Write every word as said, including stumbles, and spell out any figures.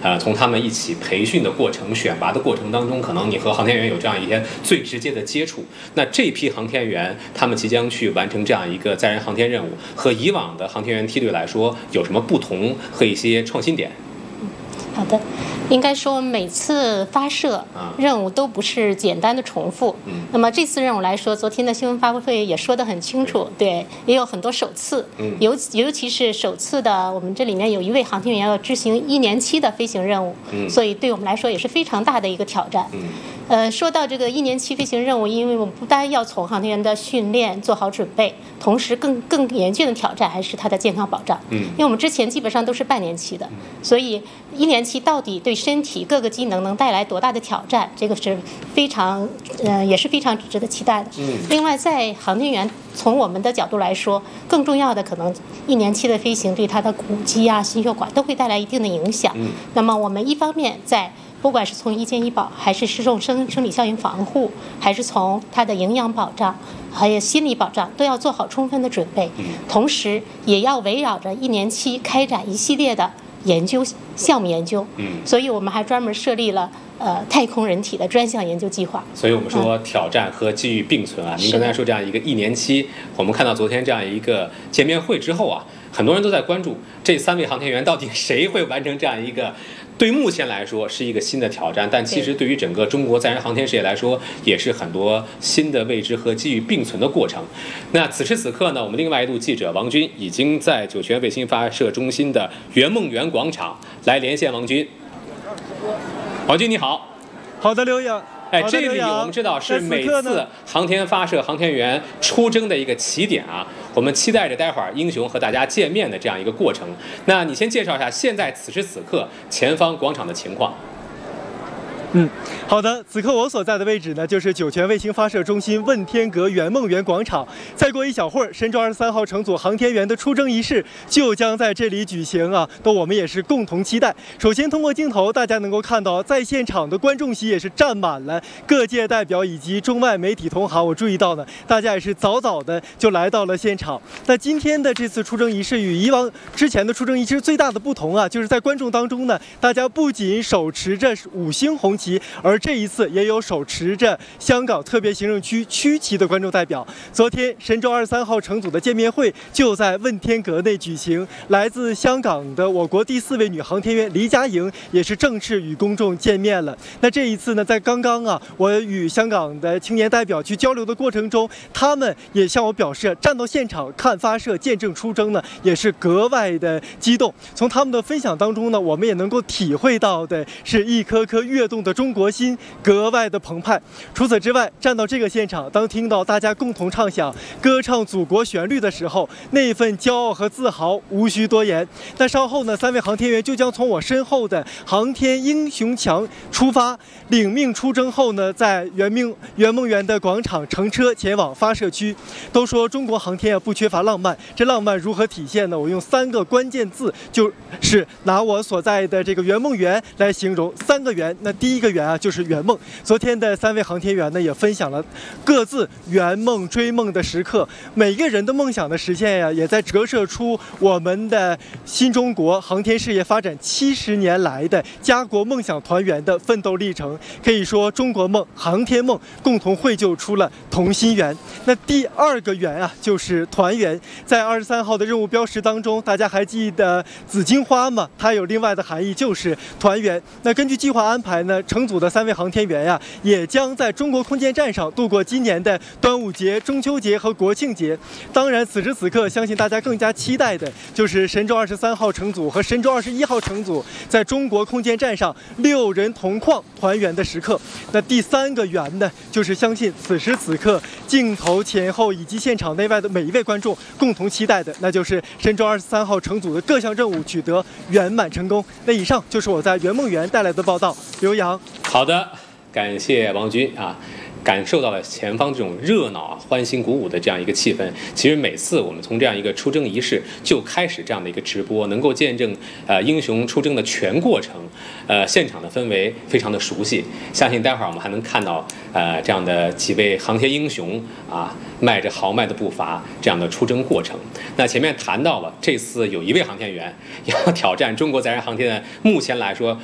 呃，从他们一起培训的过程、选拔的过程当中，可能你和航天员有这样一些最直接的接触。那这批航天员他们即将去完成这样一个载人航天任务，和以往的航天员梯队来说有什么不同和一些创新点？ 好的，应该说每次发射任务都不是简单的重复。嗯，那么这次任务来说，昨天的新闻发布会也说得很清楚，对，也有很多首次。嗯，尤尤其是首次的，我们这里面有一位航天员要执行一年期的飞行任务，嗯，所以对我们来说也是非常大的一个挑战。嗯。呃，说到这个一年期飞行任务，因为我们不单要从航天员的训练做好准备，同时更更严峻的挑战还是他的健康保障。嗯，因为我们之前基本上都是半年期的，所以一年期到底对身体各个机能能带来多大的挑战，这个是非常呃也是非常值得期待的。嗯，另外在航天员从我们的角度来说，更重要的可能一年期的飞行对他的骨肌啊、心血管都会带来一定的影响。嗯，那么我们一方面在不管是从医健医保，还是是从生生理效应防护，还是从它的营养保障，还有心理保障，都要做好充分的准备。同时，也要围绕着一年期开展一系列的研究项目研究。嗯，所以我们还专门设立了呃太空人体的专项研究计划。 所以我们说挑战和机遇并存啊。您刚才说这样一个一年期，我们看到昨天这样一个见面会之后啊，很多人都在关注这三位航天员到底谁会完成这样一个。对目前来说是一个新的挑战，但其实对于整个中国载人航天事业来说，也是很多新的未知和机遇并存的过程。那此时此刻呢，我们另外一路记者王军已经在酒泉卫星发射中心的圆梦园广场来连线王军。王军你好。 好的，刘洋。 哎，这里我们知道是每次航天发射航天员出征的一个起点啊，我们期待着待会儿英雄和大家见面的这样一个过程。那你先介绍一下现在此时此刻前方广场的情况。 嗯，好的，此刻我所在的位置呢，就是酒泉卫星发射中心问天阁圆梦园广场。再过一小会儿，神舟二十三号乘组航天员的出征仪式就将在这里举行啊，那我们也是共同期待。首先，通过镜头，大家能够看到，在现场的观众席也是站满了各界代表以及中外媒体同行。我注意到呢，大家也是早早的就来到了现场。那今天的这次出征仪式与以往之前的出征仪式最大的不同啊，就是在观众当中呢，大家不仅手持着五星红旗，而这一次也有手持着香港特别行政区区旗的观众代表。昨天神舟二十三号乘组的见面会就在问天阁内举行，来自香港的我国第四位女航天员黎佳莹也是正式与公众见面了。那这一次呢，在刚刚啊，我与香港的青年代表去交流的过程中，他们也向我表示，站到现场看发射、见证出征呢，也是格外的激动。从他们的分享当中呢，我们也能够体会到的是一颗颗跃动的中国心格外的澎湃。除此之外，站到这个现场，当听到大家共同唱响、歌唱祖国旋律的时候，那份骄傲和自豪无需多言。那稍后呢，三位航天员就将从我身后的航天英雄墙出发，领命出征后呢，在圆梦圆梦园的广场乘车前往发射区。都说中国航天啊不缺乏浪漫，这浪漫如何体现呢？我用三个关键字，就是拿我所在的这个圆梦园来形容，三个圆。那第一个圆啊，就是圆梦。昨天的三位航天员呢，也分享了各自圆梦追梦的时刻。每个人的梦想的实现呀，也在折射出我们的新中国航天事业发展七十年来的家国梦想团圆的奋斗历程。可以说，中国梦、航天梦共同绘就出了同心圆。那第二个圆啊，就是团圆。在二十三号的任务标识当中，大家还记得紫荆花吗？它有另外的含义，就是团圆。那根据计划安排呢，乘组的三位航天员呀，也将在中国空间站上度过今年的端午节、中秋节和国庆节。当然，此时此刻，相信大家更加期待的就是神舟二十三号乘组和神舟二十一号乘组在中国空间站上六人同框团圆的时刻。那第三个圆呢，就是相信此时此刻镜头前后以及现场内外的每一位观众共同期待的，那就是神舟二十三号乘组的各项任务取得圆满成功。那以上就是我在圆梦园带来的报道。刘洋。 好的，感谢王军啊。感受到了前方这种热闹啊、欢欣鼓舞的这样一个气氛。其实每次我们从这样一个出征仪式就开始这样的一个直播，能够见证呃英雄出征的全过程，呃现场的氛围非常的熟悉。相信待会儿我们还能看到呃这样的几位航天英雄啊，迈着豪迈的步伐这样的出征过程。那前面谈到了这次有一位航天员要挑战中国载人航天的目前来说